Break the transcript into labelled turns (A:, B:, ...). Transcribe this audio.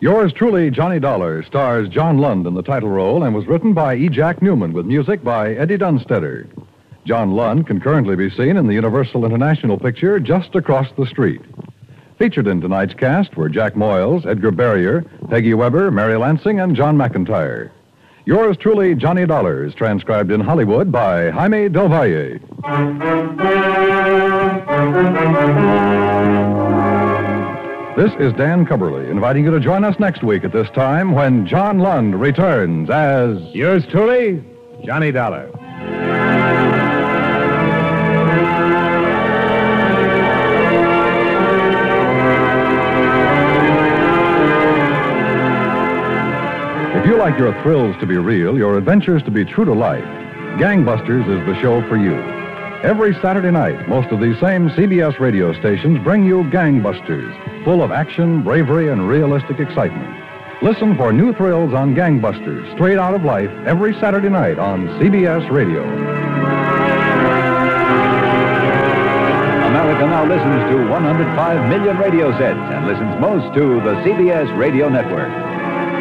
A: Yours truly, Johnny Dollar, stars John Lund in the title role and was written by E. Jack Newman with music by Eddie Dunstetter. John Lund can currently be seen in the Universal International picture Just Across the Street. Featured in tonight's cast were Jack Moyles, Edgar Barrier, Peggy Weber, Mary Lansing, and John McIntyre. Yours truly, Johnny Dollar, is transcribed in Hollywood by Jaime Del Valle. This is Dan Cubberly, inviting you to join us next week at this time when John Lund returns as...
B: Yours truly, Johnny Dollar.
A: If you like your thrills to be real, your adventures to be true to life, Gangbusters is the show for you. Every Saturday night, most of these same CBS radio stations bring you Gangbusters, full of action, bravery, and realistic excitement. Listen for new thrills on Gangbusters, straight out of life, every Saturday night on CBS Radio.
C: America now listens to 105 million radio sets and listens most to the CBS Radio Network.